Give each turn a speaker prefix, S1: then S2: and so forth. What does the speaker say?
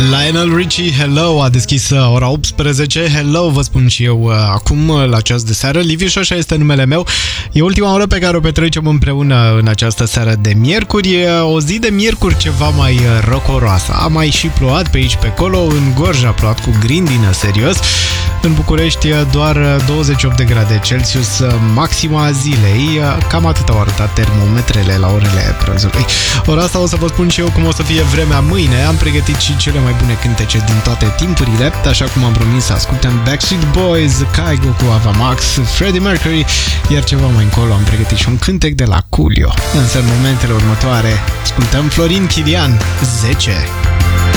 S1: Lionel Richie, Hello, a deschis ora 18. Hello, vă spun și eu acum la ceas de seară. Liviu Șoșa este numele meu. E ultima oră pe care o petrecem împreună în această seară de miercuri. E o zi de miercuri ceva mai răcoroasă. A mai și plouat pe aici pe acolo. În Gorj a plouat cu grindină, serios. În București doar 28 de grade Celsius, maxima zilei. Cam atât au arătat termometrele la orele prânzului. Ora asta o să vă spun și eu cum o să fie vremea mâine. Am pregătit și cele mai bune cântece din toate timpurile, așa cum am promis să ascultăm Backstreet Boys, Kygo cu Ava Max, Freddie Mercury, iar ceva mai încolo am pregătit și un cântec de la Coolio. Însă în momentele următoare ascultăm Florin Chirian, 10.